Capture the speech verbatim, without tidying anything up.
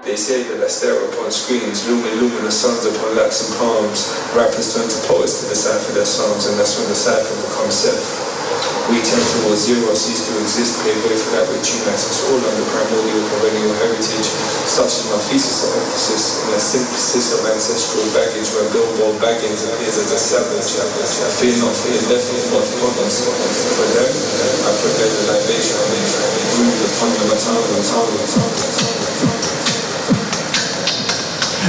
They say that I stare upon screens, lumin luminous suns upon laps and palms. Rappers turn to poets to decipher their songs, and that's when the cipher becomes self. We tend towards zero, cease to exist, pave way for that which unites us all under primordial perennial heritage. Such is my thesis of emphasis in a synthesis of ancestral baggage, where Bilbo Baggins appears as a savage. I fear not, fear death is not upon us. For them, I prepare the libation, breathe upon the baton, baton, baton, baton.